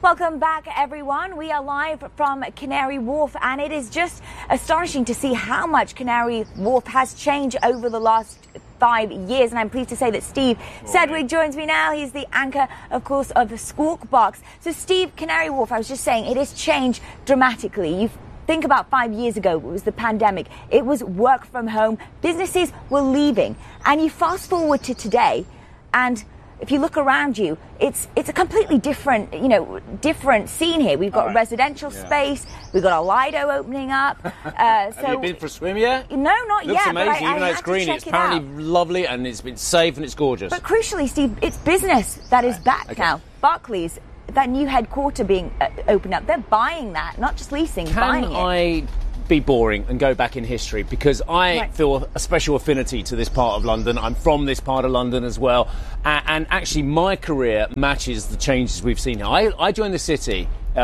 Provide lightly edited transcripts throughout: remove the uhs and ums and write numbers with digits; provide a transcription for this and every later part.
Welcome back, everyone. We are live from Canary Wharf, and it is just astonishing to see how much Canary Wharf has changed over the last 5 years. And I'm pleased to say that Steve Sedgwick joins me now. He's the anchor, of course, of the Squawk Box. So, Steve, Canary Wharf, I was just saying, it has changed dramatically. You think about 5 years ago, it was the pandemic. It was work from home. Businesses were leaving. And you fast forward to today, and if you look around you, it's a completely different, different scene here. We've got residential space. We've got a Lido opening up. Have you been for a swim yet? No, not Looks yet. Amazing, even though it's green. It's apparently lovely, and it's been safe and it's gorgeous. But crucially, Steve, it's business that is back now. Barclays, that new headquarter being opened up, they're buying that, not just leasing, buying it. Can I be boring and go back in history, because I feel a special affinity to this part of London. I'm from this part of London as well, and actually my career matches the changes we've seen here. I joined the city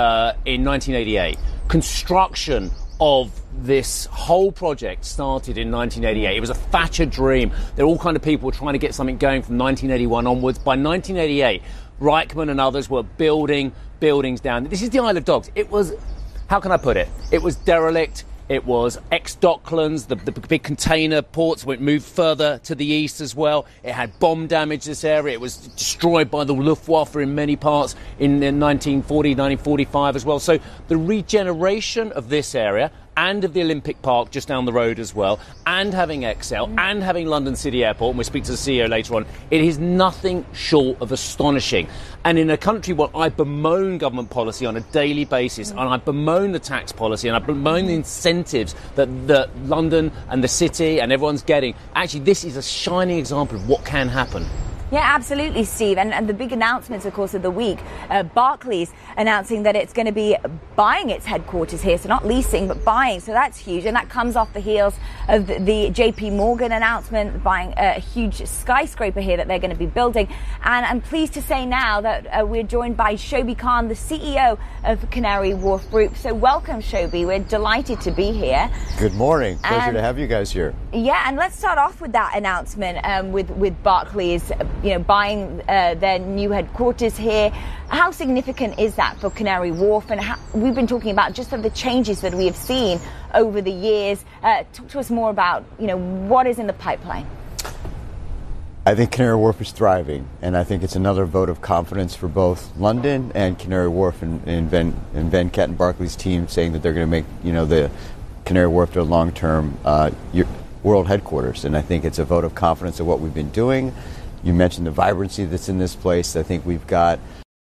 in 1988. Construction of this whole project started in 1988. It was a Thatcher dream. There were all kind of people trying to get something going from 1981 onwards. By 1988, Reichman and others were building buildings down. This is the Isle of Dogs. It was, how can I put it? It was derelict. It was ex-Docklands, the big container ports went moved further to the east as well. It had bomb damage, this area. It was destroyed by the Luftwaffe in many parts in 1940, 1945 as well. So the regeneration of this area and of the Olympic Park just down the road as well, and having Excel and having London City Airport, and we'll speak to the CEO later on, it is nothing short of astonishing. And in a country where I bemoan government policy on a daily basis, and I bemoan the tax policy, and I bemoan the incentives that London and the city and everyone's getting, actually this is a shining example of what can happen. Yeah, absolutely, Steve. And the big announcements, of course, of the week. Barclays announcing that it's going to be buying its headquarters here. So not leasing, but buying. So that's huge. And that comes off the heels of the JP Morgan announcement, buying a huge skyscraper here that they're going to be building. And I'm pleased to say now that we're joined by Shobi Khan, the CEO of Canary Wharf Group. So welcome, Shobi. We're delighted to be here. Good morning. Pleasure to have you guys here. Yeah, and let's start off with that announcement with Barclays, buying their new headquarters here. How significant is that for Canary Wharf? And we've been talking about just of the changes that we have seen over the years. Talk to us more about, what is in the pipeline. I think Canary Wharf is thriving, and I think it's another vote of confidence for both London and Canary Wharf and Venkat and Barclays' team, saying that they're going to make, the Canary Wharf their long-term world headquarters. And I think it's a vote of confidence of what we've been doing. You mentioned the vibrancy that's in this place. I think we've got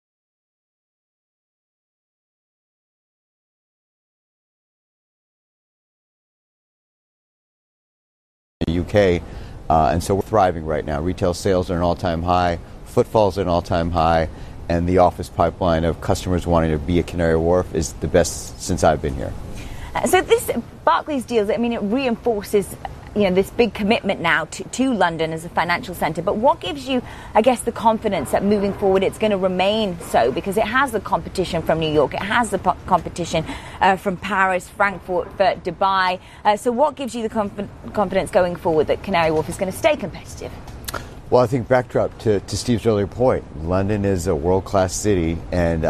the UK, and so we're thriving right now. Retail sales are an all-time high, footfalls are an all-time high, and the office pipeline of customers wanting to be at Canary Wharf is the best since I've been here. So this Barclays deal, it reinforces this big commitment now to London as a financial centre. But what gives you, I guess, the confidence that moving forward it's going to remain so? Because it has the competition from New York, it has the competition from Paris, Frankfurt, Dubai. So what gives you the confidence going forward that Canary Wharf is going to stay competitive? Well, I think backdrop to Steve's earlier point, London is a world-class city, and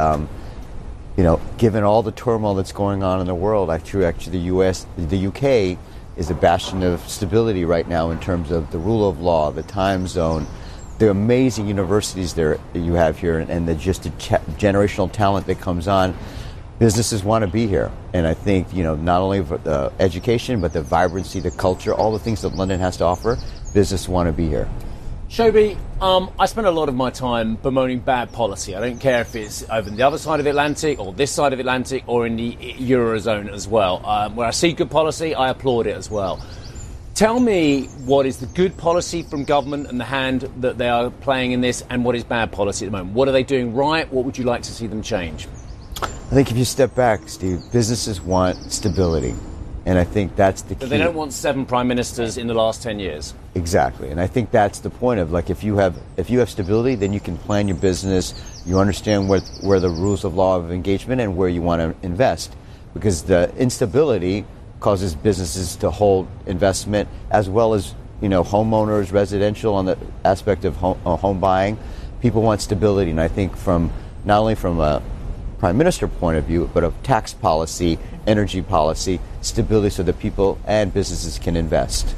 given all the turmoil that's going on in the world, actually the UK is a bastion of stability right now in terms of the rule of law, the time zone, the amazing universities there that you have here, and the generational talent that comes on. Businesses want to be here, and I think not only the education but the vibrancy, the culture, all the things that London has to offer. Businesses want to be here. Shobi, I spend a lot of my time bemoaning bad policy. I don't care if it's over the other side of the Atlantic or this side of the Atlantic or in the Eurozone as well. Where I see good policy, I applaud it as well. Tell me what is the good policy from government and the hand that they are playing in this, and what is bad policy at the moment. What are they doing right? What would you like to see them change? I think if you step back, Steve, businesses want stability. And I think that's the key. But they don't want 7 prime ministers in the last 10 years. Exactly. And I think that's the point of, if you have stability, then you can plan your business. You understand where the rules of law of engagement and where you want to invest. Because the instability causes businesses to hold investment, as well as, homeowners, residential, on the aspect of home buying. People want stability. And I think not only from a Prime Minister point of view, but of tax policy, energy policy, stability so that people and businesses can invest.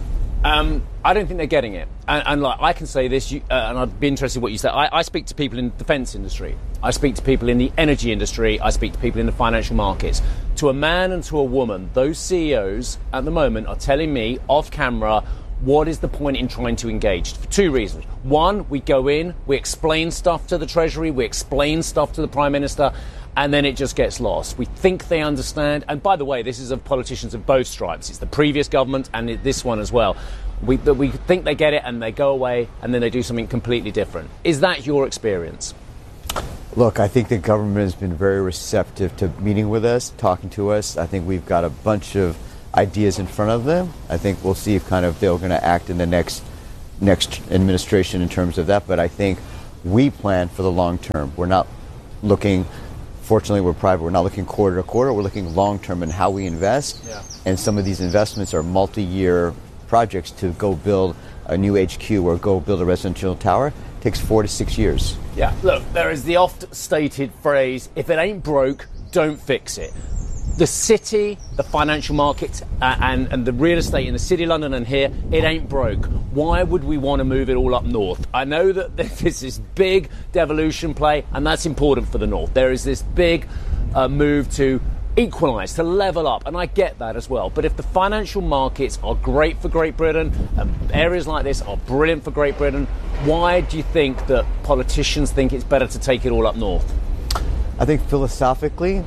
I don't think they're getting it. And like, I can say this, and I'd be interested in what you say. I speak to people in the defence industry. I speak to people in the energy industry. I speak to people in the financial markets. To a man and to a woman, those CEOs at the moment are telling me off camera, what is the point in trying to engage? For two reasons. One, we go in, we explain stuff to the Treasury, we explain stuff to the Prime Minister, and then it just gets lost. We think they understand. And by the way, this is of politicians of both stripes. It's the previous government and this one as well. We think they get it and they go away and then they do something completely different. Is that your experience? Look, I think the government has been very receptive to meeting with us, talking to us. I think we've got a bunch of ideas in front of them. I think we'll see if kind of they're going to act in the next administration in terms of that. But I think we plan for the long term. We're not looking, fortunately we're private, we're not looking quarter to quarter. We're looking long term in how we invest. Yeah. And some of these investments are multi-year projects. To go build a new HQ or go build a residential tower takes 4 to 6 years. Yeah, look, there is the oft-stated phrase, if it ain't broke, don't fix it. The city, the financial markets, and the real estate in the City of London and here, it ain't broke. Why would we want to move it all up north? I know that there's this big devolution play, and that's important for the north. There is this big move to equalise, to level up, and I get that as well. But if the financial markets are great for Great Britain, and areas like this are brilliant for Great Britain, why do you think that politicians think it's better to take it all up north? I think philosophically,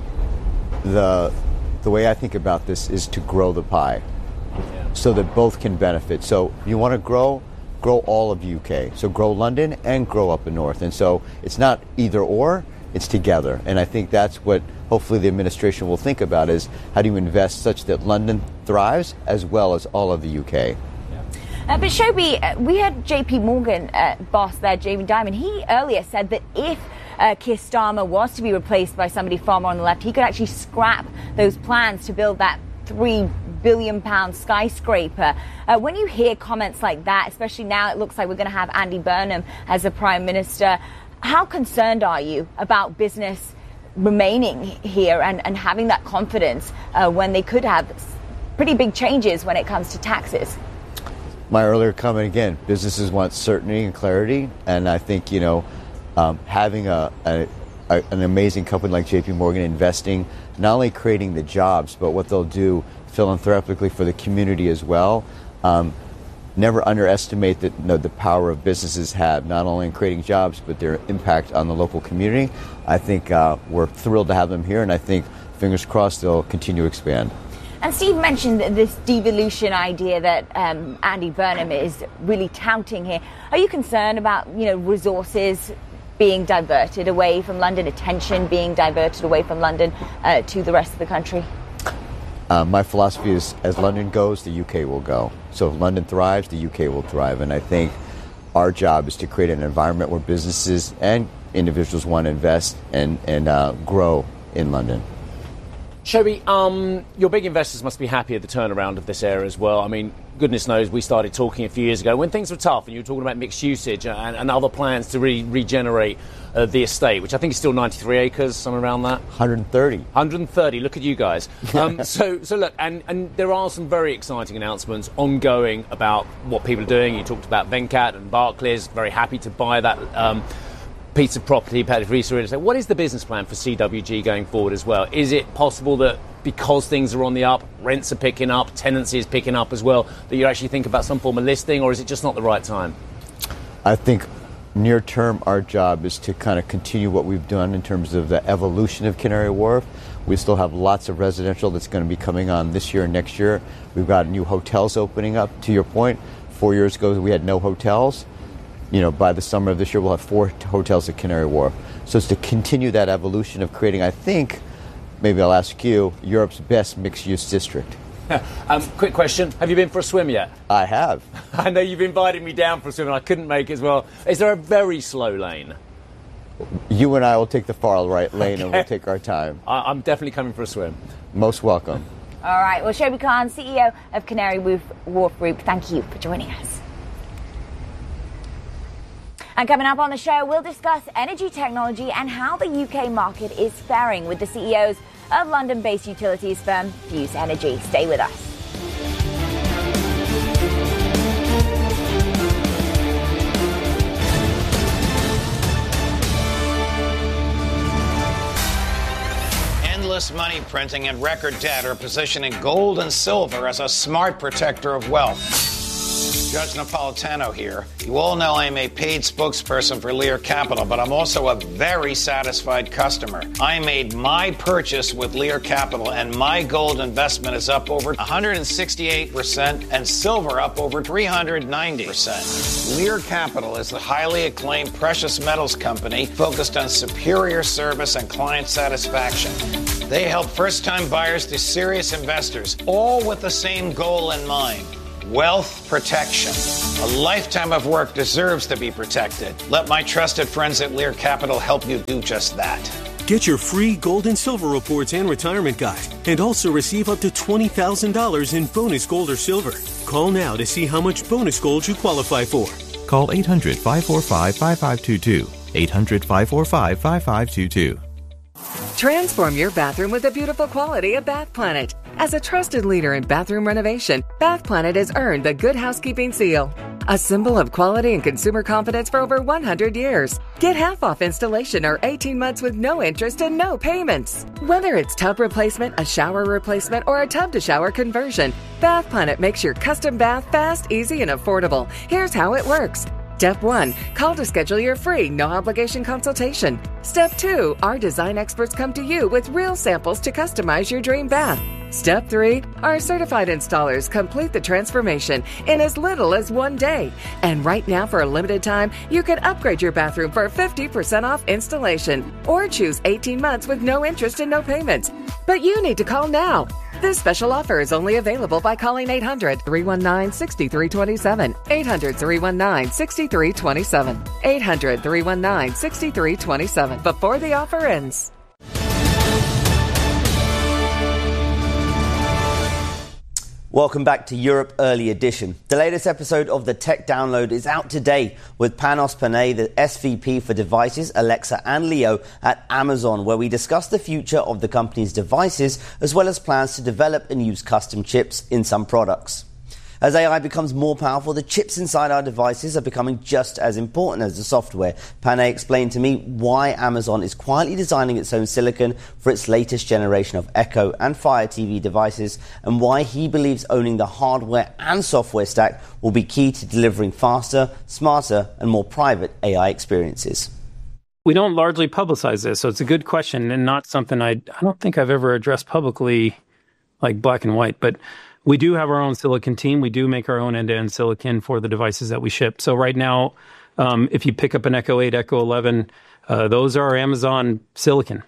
the way I think about this is to grow the pie, so that both can benefit. So you want to grow all of UK. So grow London and grow up the north. And so it's not either or, it's together. And I think that's what hopefully the administration will think about, is how do you invest such that London thrives as well as all of the UK. But Shobi, we had JP Morgan boss there, Jamie Dimon. He earlier said that if Keir Starmer was to be replaced by somebody far more on the left, he could actually scrap those plans to build that £3 billion skyscraper. When you hear comments like that, especially now it looks like we're going to have Andy Burnham as a Prime Minister, how concerned are you about business remaining here and having that confidence when they could have pretty big changes when it comes to taxes? My earlier comment again, businesses want certainty and clarity, and I think, having an amazing company like JP Morgan investing, not only creating the jobs, but what they'll do philanthropically for the community as well. Never underestimate the power of businesses have, not only in creating jobs, but their impact on the local community. I think we're thrilled to have them here, and I think, fingers crossed, they'll continue to expand. And Steve mentioned this devolution idea that Andy Burnham is really touting here. Are you concerned about, resources being diverted away from London, attention being diverted away from London to the rest of the country? My philosophy is, as London goes, the UK will go. So if London thrives, the UK will thrive. And I think our job is to create an environment where businesses and individuals want to invest and grow in London. Shobi, your big investors must be happy at the turnaround of this area as well. I mean, goodness knows we started talking a few years ago when things were tough and you were talking about mixed usage and other plans to regenerate the estate, which I think is still 93 acres, somewhere around that. 130. 130, look at you guys. So look, and there are some very exciting announcements ongoing about what people are doing. You talked about Venkat and Barclays, very happy to buy that piece of property, so what is the business plan for CWG going forward as well? Is it possible that because things are on the up, rents are picking up, tenancy is picking up as well, that you actually think about some form of listing, or is it just not the right time? I think near term our job is to kind of continue what we've done in terms of the evolution of Canary Wharf. We still have lots of residential that's going to be coming on this year and next year. We've got new hotels opening up. To your point, 4 years ago we had no hotels. By the summer of this year, we'll have 4 hotels at Canary Wharf. So it's to continue that evolution of creating, I think, maybe I'll ask you, Europe's best mixed-use district. Quick question. Have you been for a swim yet? I have. I know you've invited me down for a swim and I couldn't make it as well. Is there a very slow lane? You and I will take the far right lane, okay, and we'll take our time. I'm definitely coming for a swim. Most welcome. All right. Well, Shobi Khan, CEO of Canary Wharf Group, thank you for joining us. And coming up on the show, we'll discuss energy technology and how the UK market is faring with the CEOs of London-based utilities firm Fuse Energy. Stay with us. Endless money printing and record debt are positioning gold and silver as a smart protector of wealth. Judge Napolitano here. You all know I'm a paid spokesperson for Lear Capital, but I'm also a very satisfied customer. I made my purchase with Lear Capital, and my gold investment is up over 168% and silver up over 390%. Lear Capital is the highly acclaimed precious metals company focused on superior service and client satisfaction. They help first-time buyers to serious investors, all with the same goal in mind. Wealth protection. A lifetime of work deserves to be protected. Let my trusted friends at Lear Capital help you do just that. Get your free gold and silver reports and retirement guide, and also receive up to $20,000 in bonus gold or silver. Call now to see how much bonus gold you qualify for. Call 800-545-5522. 800-545-5522. Transform your bathroom with the beautiful quality of Bath Planet. As a trusted leader in bathroom renovation, Bath Planet has earned the Good Housekeeping seal, a symbol of quality and consumer confidence for over 100 years. Get half off installation or 18 months with no interest and no payments. Whether it's tub replacement, a shower replacement, or a tub-to-shower conversion, Bath Planet makes your custom bath fast, easy, and affordable. Here's how it works. Step 1, call to schedule your free, no-obligation consultation. Step 2, our design experts come to you with real samples to customize your dream bath. Step 3, our certified installers complete the transformation in as little as 1 day. And right now, for a limited time, you can upgrade your bathroom for 50% off installation or choose 18 months with no interest and no payments. But you need to call now. This special offer is only available by calling 800-319-6327. 800-319-6327. 800-319-6327 before the offer ends. Welcome back to Europe Early Edition. The latest episode of the Tech Download is out today with Panos Panay, the SVP for Devices, Alexa and Leo at Amazon, where we discuss the future of the company's devices as well as plans to develop and use custom chips in some products. As AI becomes more powerful, the chips inside our devices are becoming just as important as the software. Panay explained to me why Amazon is quietly designing its own silicon for its latest generation of Echo and Fire TV devices, and why he believes owning the hardware and software stack will be key to delivering faster, smarter, and more private AI experiences. We don't largely publicize this, so it's a good question and not something I don't think I've ever addressed publicly, like black and white, but we do have our own silicon team. We do make our own end-to-end silicon for the devices that we ship. So right now, if you pick up an Echo 8, Echo 11, those are Amazon silicon.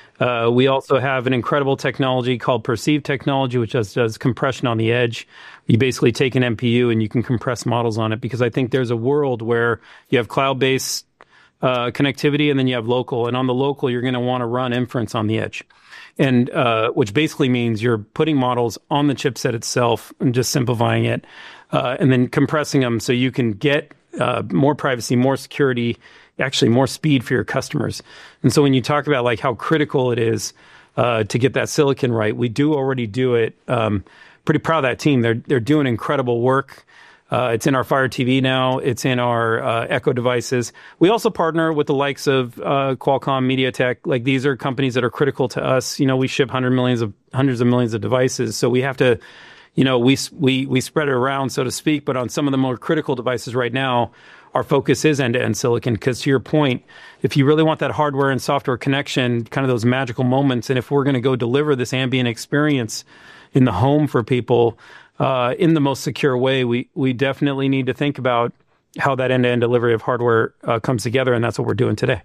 We also have an incredible technology called Perceive technology, which does compression on the edge. You basically take an MPU and you can compress models on it, because I think there's a world where you have cloud-based connectivity and then you have local. And on the local, you're going to want to run inference on the edge. And which basically means you're putting models on the chipset itself and just simplifying it, and then compressing them so you can get more privacy, more security, actually more speed for your customers. And so when you talk about like how critical it is to get that silicon right, we do already do it. Pretty proud of that team. They're doing incredible work. It's in our Fire TV now. It's in our Echo devices. We also partner with the likes of Qualcomm, MediaTek. Like, these are companies that are critical to us. You know, we ship hundreds of millions of devices, so we have to, you know, we spread it around, so to speak. But on some of the more critical devices right now, our focus is end-to-end silicon. Because to your point, if you really want that hardware and software connection, kind of those magical moments, and if we're going to go deliver this ambient experience in the home for people, in the most secure way, we definitely need to think about how that end-to-end delivery of hardware comes together, and that's what we're doing today.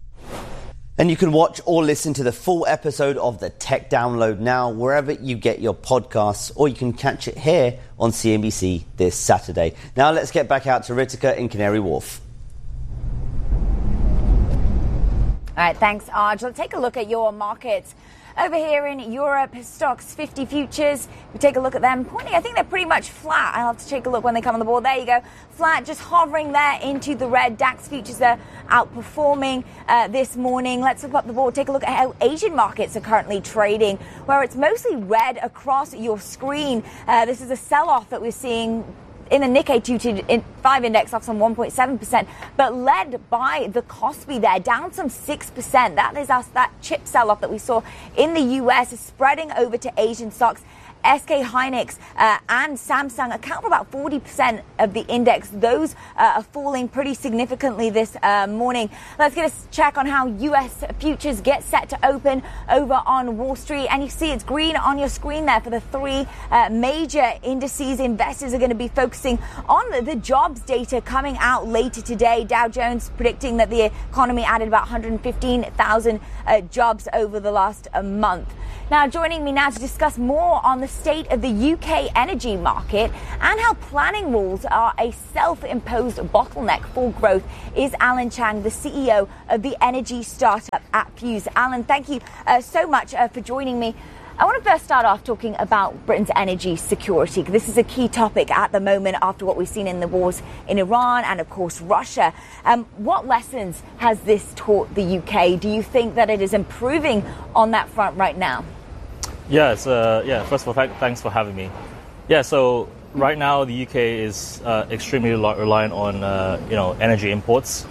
And you can watch or listen to the full episode of the Tech Download now wherever you get your podcasts, or you can catch it here on CNBC this Saturday. Now let's get back out to Ritika in Canary Wharf. All right, thanks, Arj. Let's take a look at your markets Over here in Europe, stocks 50 futures, we take a look at them pointing. I think they're pretty much flat. I'll have to take a look when they come on the board. There you go. Flat, just hovering there into the red. DAX futures are outperforming this morning. Let's look up the board. Take a look at how Asian markets are currently trading, where it's mostly red across your screen. This is a sell-off that we're seeing in the Nikkei 225 index, off some 1.7%, but led by the Kospi there, down some 6%. That is that chip sell-off that we saw in the US is spreading over to Asian stocks. SK Hynix and Samsung account for about 40% of the index. Those are falling pretty significantly this morning. Let's get a check on how US futures get set to open over on Wall Street. And you see it's green on your screen there for the three major indices. Investors are going to be focusing on the jobs data coming out later today. Dow Jones predicting that the economy added about 115,000 jobs over the last month. Now, joining me now to discuss more on the state of the UK energy market and how planning rules are a self-imposed bottleneck for growth is Alan Chang, the CEO of the energy startup Appfuse. Alan, thank you so much for joining me. I want to first start off talking about Britain's energy security. This is a key topic at the moment after what we've seen in the wars in Iran and, of course, Russia. What lessons has this taught the UK? Do you think that it is improving on that front right now? Yes, first of all, thanks for having me. So right now the UK is extremely reliant on, energy imports.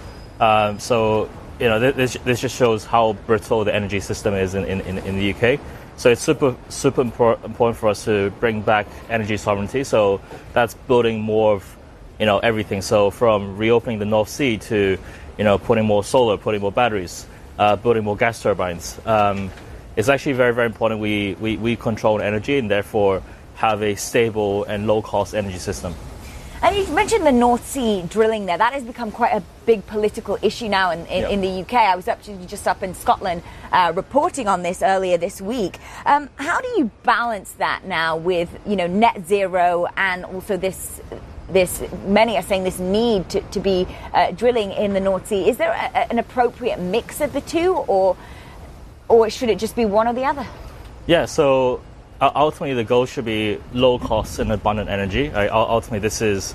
This just shows how brittle the energy system is in the UK. So it's super important for us to bring back energy sovereignty. So that's building more of, everything. So from reopening the North Sea to, putting more solar, putting more batteries, building more gas turbines. It's actually very, very important we control energy and therefore have a stable and low-cost energy system. And you mentioned the North Sea drilling there. That has become quite a big political issue now in the UK. I was just up in Scotland reporting on this earlier this week. How do you balance that now with, net zero and also this many are saying this need to be drilling in the North Sea? Is there an appropriate mix of the two, or should it just be one or the other? So ultimately the goal should be low cost and abundant energy. Ultimately this is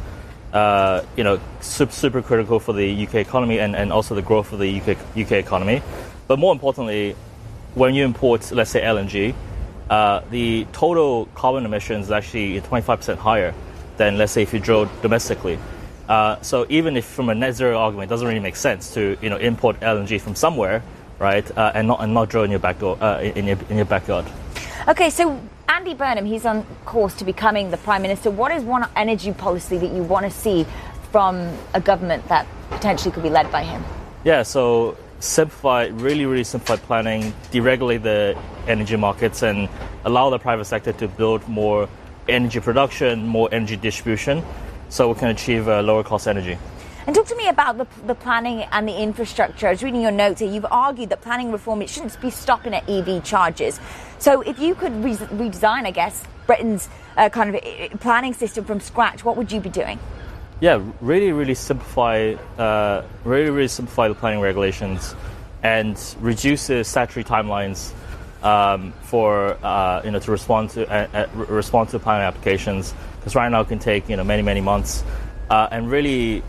super critical for the UK economy and also the growth of the UK economy. But more importantly, when you import, let's say, LNG, the total carbon emissions is actually 25% higher than, let's say, if you drill domestically. So even if from a net zero argument, it doesn't really make sense to import LNG from somewhere, right, and not drill in your back door, in your backyard. Okay, so Andy Burnham, he's on course to becoming the Prime Minister. What is one energy policy that you want to see from a government that potentially could be led by him? So really simplify planning, deregulate the energy markets and allow the private sector to build more energy production, more energy distribution, so we can achieve lower cost energy. And talk to me about the planning and the infrastructure. I was reading your notes here. You've argued that planning reform, it shouldn't be stopping at EV charges. So if you could redesign, I guess, Britain's kind of planning system from scratch, what would you be doing? Really simplify the planning regulations and reduce the statutory timelines to respond to planning applications, because right now it can take many months. And really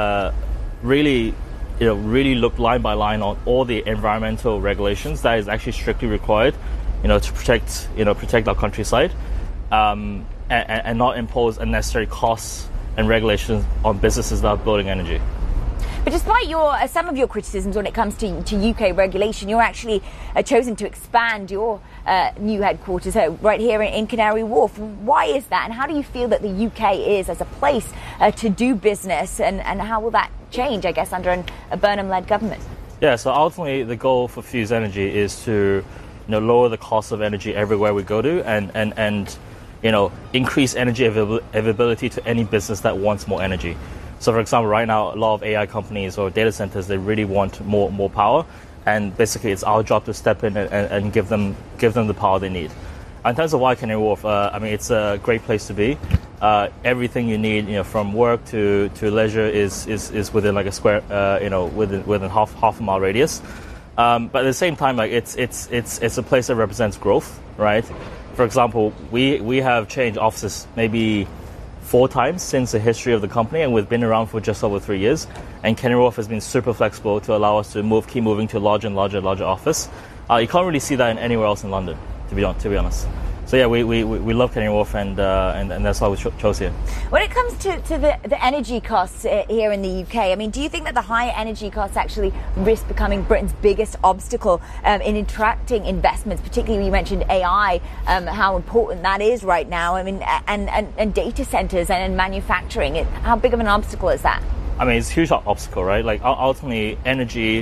look line by line on all the environmental regulations that is actually strictly required, to protect our countryside, and not impose unnecessary costs and regulations on businesses that are building energy. But despite some of your criticisms when it comes to UK regulation, you're actually chosen to expand your new headquarters right here in Canary Wharf. Why is that? And how do you feel that the UK is as a place to do business? And how will that change, I guess, under a Burnham-led government? So ultimately the goal for Fuse Energy is to lower the cost of energy everywhere we go to and increase energy availability to any business that wants more energy. So, for example, right now, a lot of AI companies or data centers, they really want more power. And basically, it's our job to step in and give them the power they need. In terms of why Canary Wharf, it's a great place to be. Everything you need, from work to leisure is within like a square, within half a mile radius. But at the same time, like it's a place that represents growth, right? For example, we have changed offices maybe 4 times since the history of the company, and we've been around for just over 3 years. And Canary Wharf has been super flexible to allow us to keep moving to a larger and larger office. You can't really see that anywhere else in London, to be honest. So yeah, we love Canary Wharf, and that's why we chose here. When it comes to the energy costs here in the UK, I mean, do you think that the higher energy costs actually risk becoming Britain's biggest obstacle in attracting investments? Particularly, you mentioned AI, how important that is right now. I mean, and data centers and manufacturing. How big of an obstacle is that? I mean, it's a huge obstacle, right? Like ultimately, energy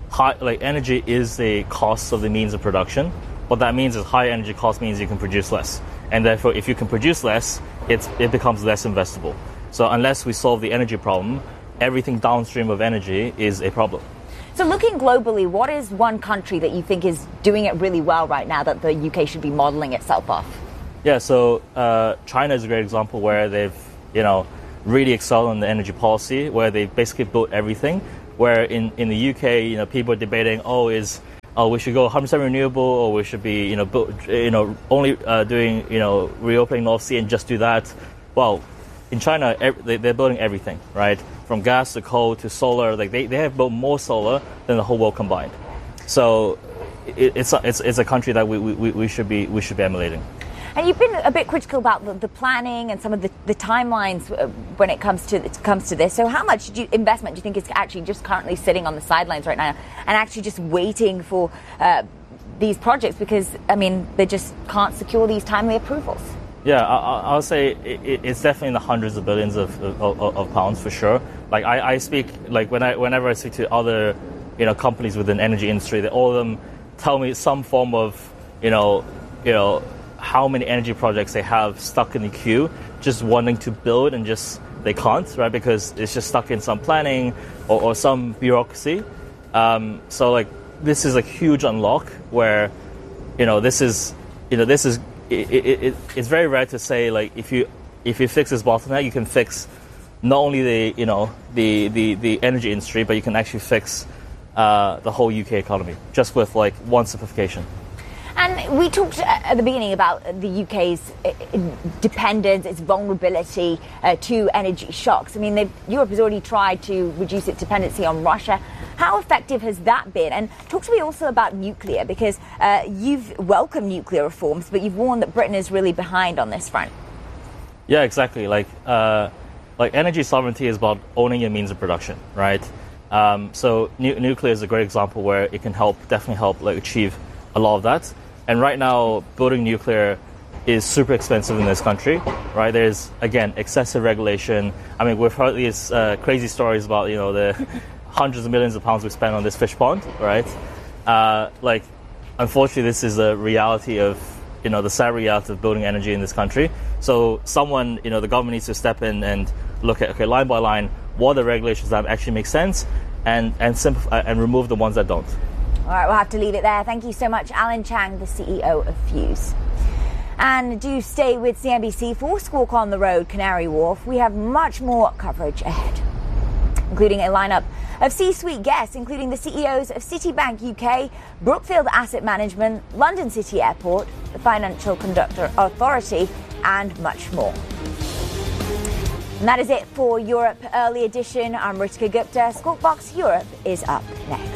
is the cost of the means of production. What that means is high energy cost means you can produce less. And therefore, if you can produce less, it becomes less investable. So unless we solve the energy problem, everything downstream of energy is a problem. So looking globally, what is one country that you think is doing it really well right now that the UK should be modeling itself off? Yeah, so China is a great example where they've, really excelled in the energy policy, where they basically built everything. Where in the UK, people are debating, we should go 100% renewable, or we should be, only doing, reopening North Sea and just do that. Well, in China, they're building everything, right? From gas to coal to solar. Like they have built more solar than the whole world combined. So it's a country that we should be emulating. And you've been a bit critical about the planning and some of the timelines when it comes to this. So how much investment do you think is actually just currently sitting on the sidelines right now and actually just waiting for these projects? Because, I mean, they just can't secure these timely approvals. Yeah, I'll say it's definitely in the hundreds of billions of pounds for sure. Like I speak, like whenever I speak to other, companies within the energy industry, all of them tell me some form of, how many energy projects they have stuck in the queue, just wanting to build and just they can't, right? Because it's just stuck in some planning or some bureaucracy. So like this is a huge unlock where, it's very rare to say like if you fix this bottleneck, you can fix not only the energy industry, but you can actually fix the whole UK economy just with like one simplification. And we talked at the beginning about the UK's dependence, its vulnerability to energy shocks. I mean, Europe has already tried to reduce its dependency on Russia. How effective has that been? And talk to me also about nuclear, because you've welcomed nuclear reforms, but you've warned that Britain is really behind on this front. Yeah, exactly. Like energy sovereignty is about owning your means of production, right? So nuclear is a great example where it can definitely help achieve a lot of that. And right now, building nuclear is super expensive in this country, right? There's, again, excessive regulation. I mean, we've heard these crazy stories about, the hundreds of millions of pounds we spend on this fish pond, right? Unfortunately, this is a reality of, the sad reality of building energy in this country. So someone, the government needs to step in and look at, okay, line by line, what are the regulations that actually make sense and simplify and remove the ones that don't. All right, we'll have to leave it there. Thank you so much, Alan Chang, the CEO of Fuse. And do stay with CNBC for Squawk on the Road, Canary Wharf. We have much more coverage ahead, including a lineup of C-suite guests, including the CEOs of Citibank UK, Brookfield Asset Management, London City Airport, the Financial Conduct Authority, and much more. And that is it for Europe Early Edition. I'm Ritika Gupta. Squawk Box Europe is up next.